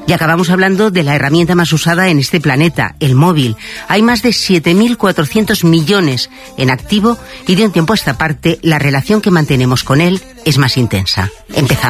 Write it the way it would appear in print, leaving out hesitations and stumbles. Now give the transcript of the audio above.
Y acabamos hablando de la herramienta más usada en este planeta, el móvil. Hay más de 7.400 millones en activo y de un tiempo a esta parte la relación que mantenemos con él es más intensa. Empezamos.